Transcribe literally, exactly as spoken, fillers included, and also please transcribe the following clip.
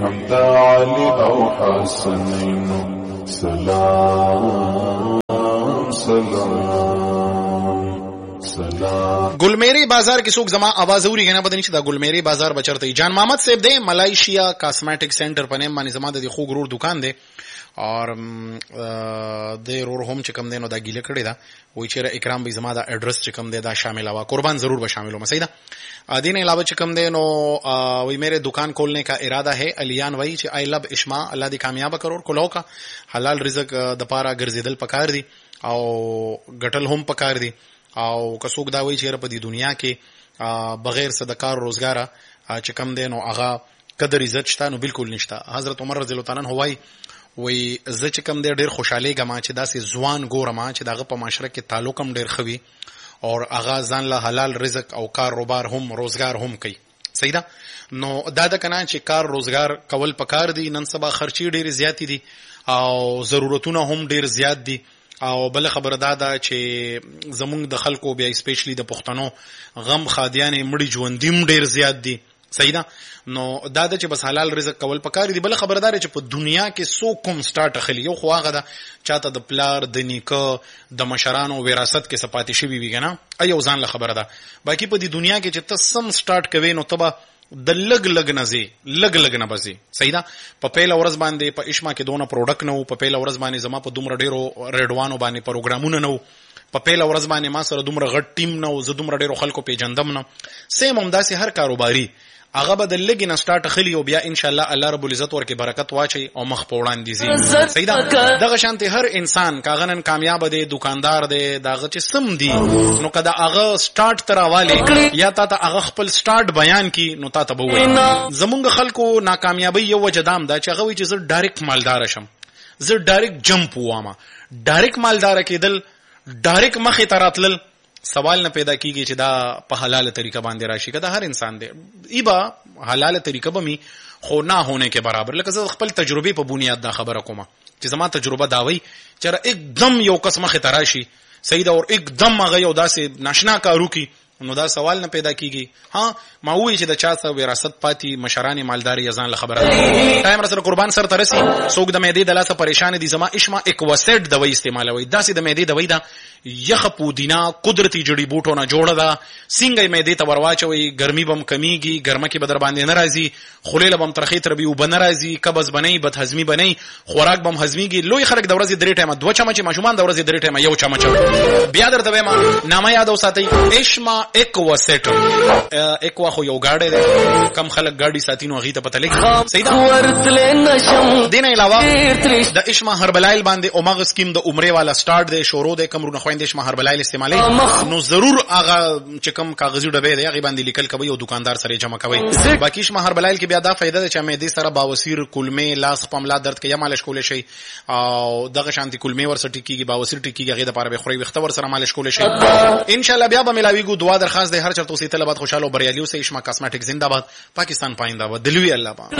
همدا علی او حسنین سلام سلام سلام. گلمیری بازار کې څوک زما आवाज اوري کنه پته نشته دا گلمیری بازار بچرته جان محمد صاحب دی ملائیشیا کاسمیټک سنټر په نیم باندې زما د خو ګرور دکان دی اور د رور هم چې کم دینو دا ګیله کړی دا وای چې اکرام به زما دا اډرس چې کم دی دا شامل وا قربان ضرور به شامل ہوں سیدا دین علاوہ چې کم دینو وای میرے دکان کھولنے کا ارادہ ہے الیان وای چې آئی لو اشما الله دې کامیاب کرو کولو کا حلال رزق د پاره ګرځیدل پکار دی او غټل هم پکار دی او کڅوګ دا وای چې په دې دنیا کې بغیر صدقار روزګار چې کم دینو هغه قدر عزت شته نو بالکل نشته. حضرت عمر رضی الله تعالی عنہ وای وی زه چې کم دی ډیر خوشاله ګم چې داسې ځوان ګورم چې دغه په معاشره کې تعلق هم ډیر خوي او هغه ځان له حلال رزق او کاروبار هم روزګار هم کوي صحیح. نو دا د کنه چې کار روزګار کول پکار دي. نن سبا خرچي ډیر زیات دي او ضرورتونه هم ډیر زیات دي او بل خبره دا ده چې زمونږ د خلکو بیا سپیشلی د پښتنو غم خادیانې مړي ژوندیم ډیر زیات دي صحیح ده. نو دا د چې بس حلال رزق کول پکار دي. بل خبردار چې په دنیا کې سو کوم سٹارټ خلی یو خو هغه دا چاته د پلار د نیکه د مشرانو وراثت کې سپاتې شوی وي کنه ایو ځان له خبره ده. باقی په دې دنیا کې چې ته سم سٹارټ کوي نو تبا د لګ لګ نزي لګ لګ نه بزي صحیح ده. په پیله ورځ باندې په اشما کې دونه پروډکټ نو په پیله ورځ باندې زما په دومره ډیرو ریډوانو باندې پروګرامونه نو په پیله ورځ باندې ما سره دومره غټ ټیم نو زه دومره ډیرو خلکو پیژندم نو سیم هم داسې هر کاروباري هغه به د لګي نه سٹارټ خلی او بیا ان شاء الله الله رب العزت ورکه برکت واچي او مخ په وړاندې زی صحیح ده. دغه شانتي هر انسان کاغنن کامیاب دی دکاندار دی دغه چې سم دی نو کدا هغه سٹارټ تراواله یا تا ته هغه خپل سٹارټ بیان کی نو تا ته به وای زمونږ خلکو ناکامیابی یو وجدام دا چې هغه وی چې زه ډایرکټ مالدار شم زه ډایرکټ جمپ وامه ډایرکټ مالدار کېدل ډایرکټ مخه تراتل سوال نه پیدا کیږي چې دا په حلاله طریقه باندې راشي کدا هر انسان دی ایبا حلاله طریقه به می خو نه ہونے کے برابر. لکه زه خپل تجربه په بنیاد دا خبره کوم چې زما تجربه داوي چې एकदम یو قسمه خطراشي صحیح دا اور एकदम هغه یو داسې ناشنا کارو کی نو دا سوال نه پیدا کیږي. ها ما وی چې د چا څو وراثت پاتې مشران مالداري ځان له خبره ټایم سره قربان سره ترسي څوک د معدې د لاسه پریشان دي زما اشما اکواسیډ دوي استعمالوي داسې د معدې دوي دا یخ پودینا قدرتی جڑی بوټو نه جوړه ده څنګه معدې ته ورواچوي ګرمي بم کمیږي ګرمه کې بدر باندې ناراضي خلیل بم ترخی تربي او بناراضي قبض بنئ بد هضمي بنئ خوراک بم هضميږي لوی خلک د ورځې درې ټیمه دوه چمچ ماشومان د ورځې درې ټیمه یو چمچ بیا درته وایم نامه یاد اوساتئ اشما اکوا سیټ اکوا خو یو گاډي ده کم خلک گاډي ساتینو غي ته پته لګي صحیح ده. دین علاوه د اشما هربلایل باندې اومغه سکیم د عمره والا سٹارټ ده شورو ده کمرونه خويندې اشما هربلایل استعمالي نو ضرور هغه چې کم کاغذي ډبې ده هغه باندې لیکل کوي او دکاندار سره جمع کوي. باقی اشما هربلایل کې بیا دا فائدہ ده چې مې دې سره باوسیر کلمه لاس پملا درد کې یا مالش کول شي او دغه شانتي کلمه ورسټی کیږي باوسیر ټیکيږي هغه د پاره به خوري وخت ور سره مالش کول شي ان شاء الله. بیا به ملاویګو دعا درخواست ده هر چرته سي طلبات خوشاله او بریالي اوسه اشما کاسمیټک زنده باد پاکستان پاینده باد دلوي الله با